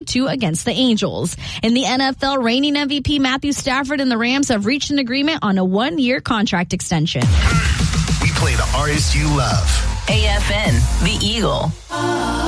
2 against the Angels. In the NFL, reigning MVP Matthew Stafford and the Rams have reached an agreement on a 1-year contract extension. We play the artists you love. AFN, The Eagle.